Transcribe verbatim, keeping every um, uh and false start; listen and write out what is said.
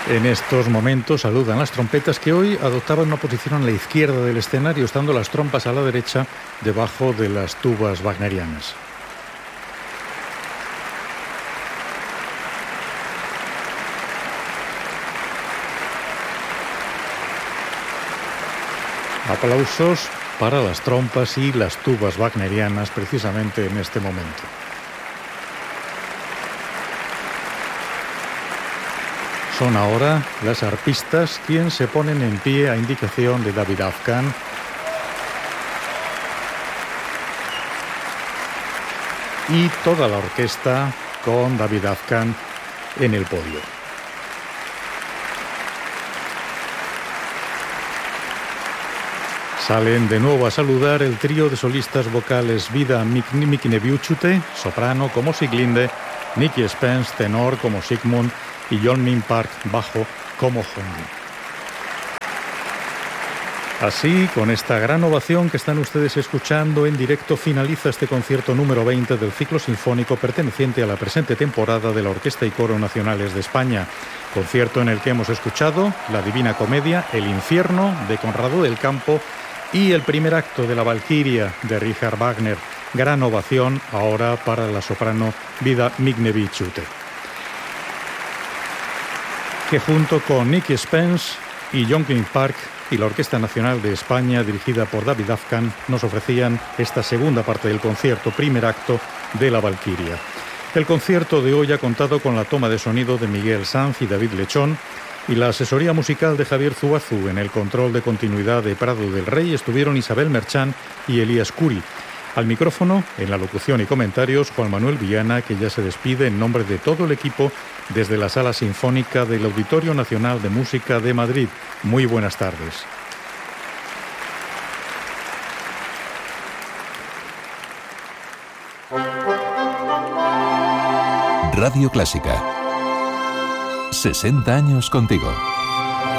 En estos momentos saludan las trompetas que hoy adoptaban una posición a la izquierda del escenario, estando las trompas a la derecha debajo de las tubas wagnerianas. Aplausos para las trompas y las tubas wagnerianas precisamente en este momento. Son ahora las arpistas quienes se ponen en pie a indicación de David Afghan. Y toda la orquesta con David Afghan en el podio. Salen de nuevo a saludar el trío de solistas vocales Vida Miknevičiūtė, soprano como Siglinde, Nicky Spence, tenor como Sigmund y Yeonmin Park, bajo como Hyun. Así, con esta gran ovación que están ustedes escuchando en directo, finaliza este concierto número veinte del ciclo sinfónico perteneciente a la presente temporada de la Orquesta y Coro Nacionales de España. Concierto en el que hemos escuchado la Divina Comedia, El Infierno, de Conrado del Campo, y el primer acto de la Valquiria, de Richard Wagner. Gran ovación ahora para la soprano Vida Miknevičiūtė, que junto con Nicky Spence y Yeonmin Park y la Orquesta Nacional de España, dirigida por David Afghan, nos ofrecían esta segunda parte del concierto, primer acto de la Valquiria. El concierto de hoy ha contado con la toma de sonido de Miguel Sanz y David Lechón, y la asesoría musical de Javier Zuazú. En el control de continuidad de Prado del Rey estuvieron Isabel Merchán y Elías Curi. Al micrófono, en la locución y comentarios, Juan Manuel Villana, que ya se despide en nombre de todo el equipo desde la Sala Sinfónica del Auditorio Nacional de Música de Madrid. Muy buenas tardes. Radio Clásica. sesenta años contigo.